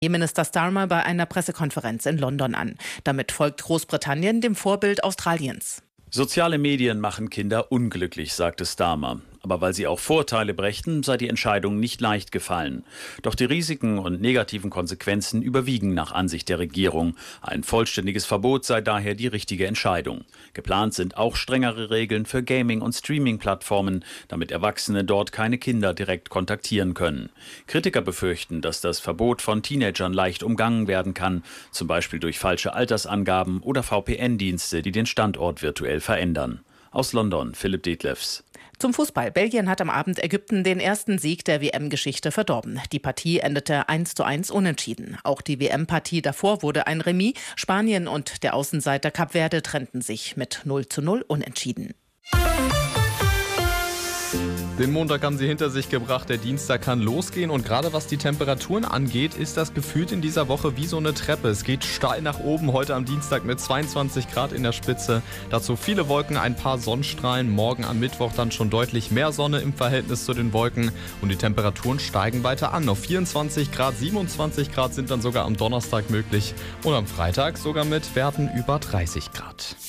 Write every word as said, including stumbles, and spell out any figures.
Premierminister Starmer bei einer Pressekonferenz in London an. Damit folgt Großbritannien dem Vorbild Australiens. Soziale Medien machen Kinder unglücklich, sagte Starmer. Aber weil sie auch Vorteile brächten, sei die Entscheidung nicht leicht gefallen. Doch die Risiken und negativen Konsequenzen überwiegen nach Ansicht der Regierung. Ein vollständiges Verbot sei daher die richtige Entscheidung. Geplant sind auch strengere Regeln für Gaming- und Streaming-Plattformen, damit Erwachsene dort keine Kinder direkt kontaktieren können. Kritiker befürchten, dass das Verbot von Teenagern leicht umgangen werden kann, zum Beispiel durch falsche Altersangaben oder V P N-Dienste, die den Standort virtuell verändern. Aus London, Philipp Detlefs. Zum Fußball. Belgien hat am Abend Ägypten den ersten Sieg der W M-Geschichte verdorben. Die Partie endete eins zu eins unentschieden. Auch die W M-Partie davor wurde ein Remis. Spanien und der Außenseiter Kap Verde trennten sich mit null zu null unentschieden. Den Montag haben sie hinter sich gebracht, der Dienstag kann losgehen und gerade was die Temperaturen angeht, ist das gefühlt in dieser Woche wie so eine Treppe. Es geht steil nach oben, heute am Dienstag mit zweiundzwanzig Grad in der Spitze. Dazu viele Wolken, ein paar Sonnenstrahlen, morgen am Mittwoch dann schon deutlich mehr Sonne im Verhältnis zu den Wolken und die Temperaturen steigen weiter an. Auf vierundzwanzig Grad, siebenundzwanzig Grad sind dann sogar am Donnerstag möglich und am Freitag sogar mit Werten über dreißig Grad.